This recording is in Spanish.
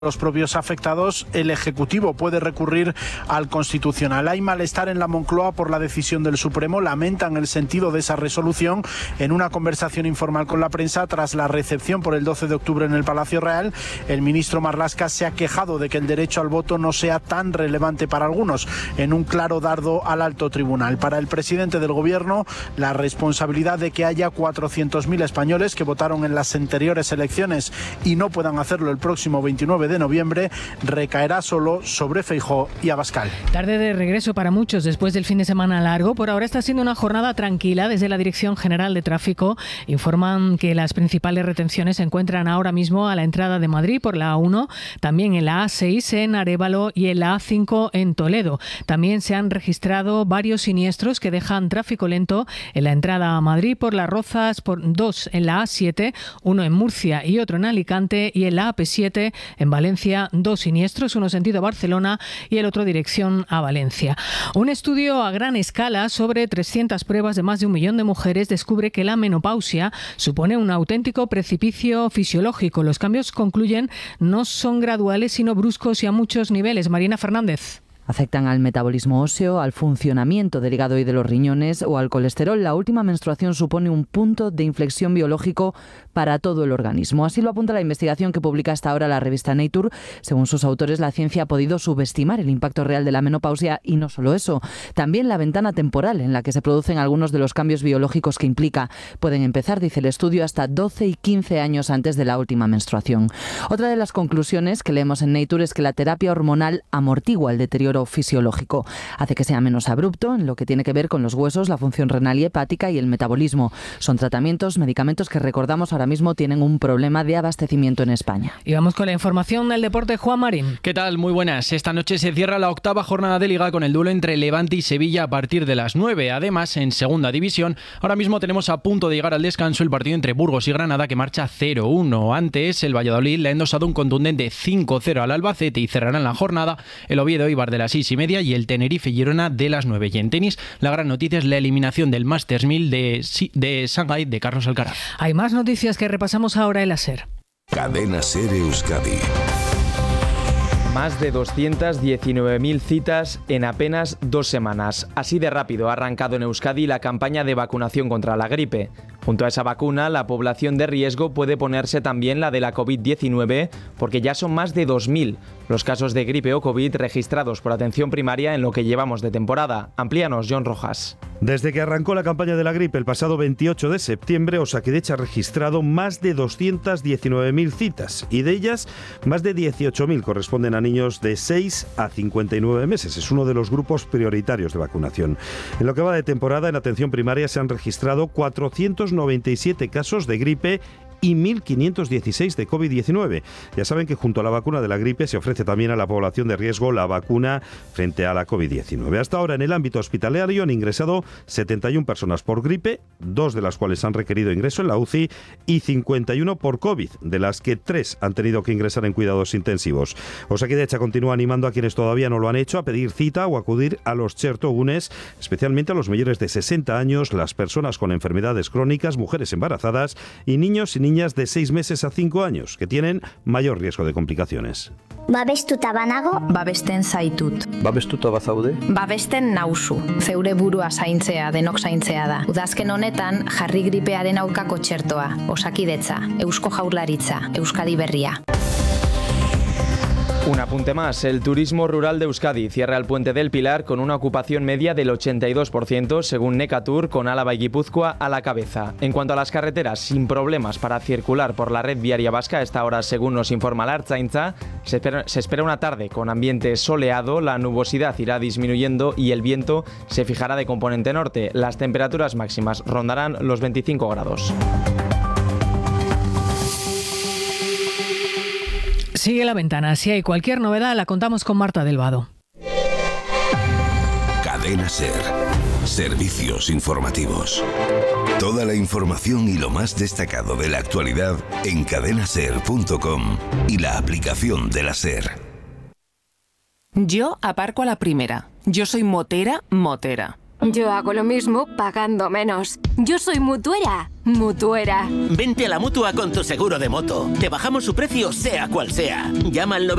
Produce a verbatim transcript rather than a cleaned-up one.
los propios afectados, el Ejecutivo puede recurrir al Constitucional. Hay malestar en la Moncloa por la decisión del Supremo, lamentan el sentido de esa resolución. En una conversación informal con la prensa, tras la recepción por el doce de octubre en el Palacio Real, el ministro Marlaska se ha quejado de que el derecho al voto no sea tan relevante para algunos, en un claro dardo al alto tribunal. Para el presidente del Gobierno, la responsabilidad de que haya cuatrocientos mil españoles que votaron en las anteriores elecciones y no puedan hacerlo el próximo veintinueve de noviembre recaerá solo sobre Feijóo y Abascal. Tarde de regreso para muchos después del fin de semana largo. Por ahora está siendo una jornada tranquila. Desde la Dirección General de Tráfico informan que las principales retenciones se encuentran ahora mismo a la entrada de Madrid por la A uno, también en la A seis en Arévalo y en la A cinco en Toledo. También se han registrado varios siniestros que dejan tráfico lento en la entrada a Madrid por Las Rozas, por dos en la A siete, uno en Murcia y otro en Alicante, y en la A P siete en Valencia. Valencia, dos siniestros, uno sentido Barcelona y el otro dirección a Valencia. Un estudio a gran escala sobre trescientas pruebas de más de un millón de mujeres descubre que la menopausia supone un auténtico precipicio fisiológico. Los cambios, concluyen, no son graduales sino bruscos y a muchos niveles. Marina Fernández. Afectan al metabolismo óseo, al funcionamiento del hígado y de los riñones o al colesterol. La última menstruación supone un punto de inflexión biológico para todo el organismo. Así lo apunta la investigación que publica hasta ahora la revista Nature. Según sus autores, la ciencia ha podido subestimar el impacto real de la menopausia y no solo eso, también la ventana temporal en la que se producen algunos de los cambios biológicos que implica. Pueden empezar, dice el estudio, hasta doce y quince años antes de la última menstruación. Otra de las conclusiones que leemos en Nature es que la terapia hormonal amortigua el deterioro fisiológico. Hace que sea menos abrupto en lo que tiene que ver con los huesos, la función renal y hepática y el metabolismo. Son tratamientos, medicamentos que recordamos ahora mismo tienen un problema de abastecimiento en España. Y vamos con la información del deporte. Juan Marín. ¿Qué tal? Muy buenas. Esta noche se cierra la octava jornada de Liga con el duelo entre Levante y Sevilla a partir de las nueve. Además, en segunda división, ahora mismo tenemos a punto de llegar al descanso el partido entre Burgos y Granada, que marcha cero uno. Antes, el Valladolid le ha endosado un contundente cinco cero al Albacete y cerrarán la jornada el Oviedo Eibar de las seis y media y el Tenerife Girona de las nueve. Y en tenis, la gran noticia es la eliminación del Masters mil de, de Shanghái de Carlos Alcaraz. Hay más noticias que repasamos ahora en la SER. Cadena SER Euskadi. Más de doscientas diecinueve mil citas en apenas dos semanas. Así de rápido ha arrancado en Euskadi la campaña de vacunación contra la gripe. Junto a esa vacuna, la población de riesgo puede ponerse también la de la covid diecinueve, porque ya son más de dos mil los casos de gripe o COVID registrados por atención primaria en lo que llevamos de temporada. Amplíanos, John Rojas. Desde que arrancó la campaña de la gripe el pasado veintiocho de septiembre, Osakidetza ha registrado más de doscientas diecinueve mil citas y de ellas más de dieciocho mil corresponden a niños de seis a cincuenta y nueve meses. Es uno de los grupos prioritarios de vacunación. En lo que va de temporada, en atención primaria se han registrado cuatrocientos noventa y siete casos de gripe y mil quinientos dieciséis de covid diecinueve. Ya saben que junto a la vacuna de la gripe se ofrece también a la población de riesgo la vacuna frente a la covid diecinueve. Hasta ahora en el ámbito hospitalario han ingresado setenta y una personas por gripe, dos de las cuales han requerido ingreso en la U C I y cincuenta y uno por COVID, de las que tres han tenido que ingresar en cuidados intensivos. Osakidetza continúa animando a quienes todavía no lo han hecho a pedir cita o acudir a los txertogunes, especialmente a los mayores de sesenta años, las personas con enfermedades crónicas, mujeres embarazadas y niños y niñas niñas de seis meses a cinco años, que tienen mayor riesgo de complicaciones. Babestuta banago, babesten zaitut. Babestuta bazaude? Babesten nauzu. Zeure burua zaintzea, denok zaintzea da. Udazken honetan, jarri gripearen aurkako txertoa. Osakidetza, Eusko Jaurlaritza, Euskadi Berria. Un apunte más, el turismo rural de Euskadi cierra el Puente del Pilar con una ocupación media del ochenta y dos por ciento según Necatur, con Álava y Guipúzcoa a la cabeza. En cuanto a las carreteras, sin problemas para circular por la red viaria vasca a esta hora, según nos informa la Ertzaintza, se espera, se espera una tarde con ambiente soleado, la nubosidad irá disminuyendo y el viento se fijará de componente norte. Las temperaturas máximas rondarán los veinticinco grados. Sigue la ventana. Si hay cualquier novedad, la contamos con Marta del Vado. Cadena SER. Servicios informativos. Toda la información y lo más destacado de la actualidad en cadena ser punto com y la aplicación de la SER. Yo aparco a la primera. Yo soy motera, motera. Yo hago lo mismo pagando menos. Yo soy mutuera. Mutuera. Vente a la Mutua con tu seguro de moto. Te bajamos su precio sea cual sea. Llama al